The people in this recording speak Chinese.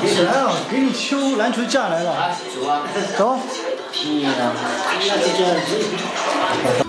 来啊，给你秋篮球架来了。 走啊。 走。 那就这样子。